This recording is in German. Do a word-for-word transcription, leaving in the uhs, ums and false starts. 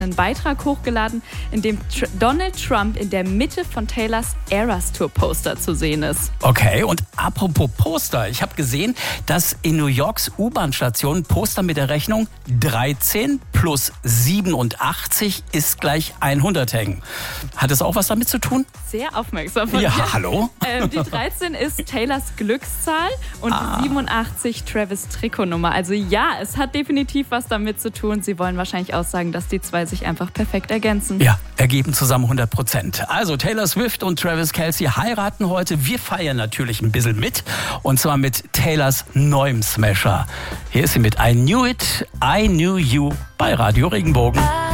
einen Beitrag hochgeladen, in dem Tr- Donald Trump in der Mitte von Taylors Eras Tour Poster zu sehen ist. Okay, und apropos Poster. Ich habe gesehen, dass in New Yorks U-Bahn-Station Poster mit der Rechnung dreizehn plus siebenundachtzig ist gleich hundert hängen. Hat das auch was damit zu tun? Sehr aufmerksam von Ja, dir. hallo? Ähm, die dreizehn ist Taylors Glückszahl und Ah. die siebenundachtzig Travis Trikotnummer. Also ja, es hat definitiv was damit zu tun. Sie wollen wahrscheinlich aussagen, dass die zwei sich einfach perfekt ergänzen. Ja, ergeben zusammen hundert Prozent. Also Taylor Swift und Travis Kelce heiraten heute. Wir feiern natürlich ein bisschen mit. Und zwar mit Taylors neuem Smasher. Hier ist sie mit I Knew It, I Knew You bei Radio Regenbogen.